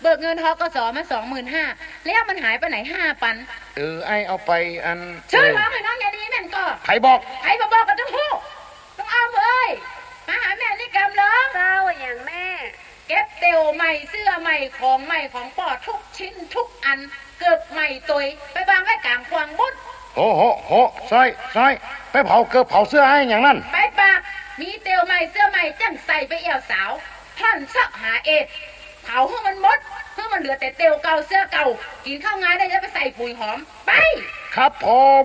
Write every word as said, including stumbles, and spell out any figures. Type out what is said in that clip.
เบิกเงินทกสมาสองหมื่นห้าแล้วมันหายไปไหนห้าปันเออไอเอาไปอันเชิญร้องให้น้องอย่าดีแม่นก็ใครบอกใครมาบอกกันทั้งคู่ต้องเอาเลยมาหาแม่นี่กำล้อเศร้าอย่างแม่เก็บเตียวใหม่เสื้อใหม่ของใหม่ของปอดทุกชิ้นทุกอันเกือบใหม่ตุยไปวางไว้กลางกวางบุญโอ้โหโหซอยซอยไปเผาเกือบเผาเสื้อไอ้อย่างนั้นไปปากมีเตียวใหม่เสื้อใหม่จังใส่ไปเอี่ยวสาวท่อนซักหาเอ็ดเผาให้มันหมดเพื่อมันเหลือแต่เตียวเก่าเสื้อเก่ากินข้าวงานได้จะไปใส่ปุ๋ยหอมไปครับผม